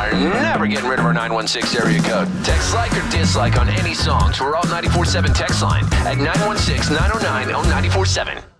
are never getting rid of our 916 area code. Text like or dislike on any songs. We're all 94.7 text line at 916-909-0947.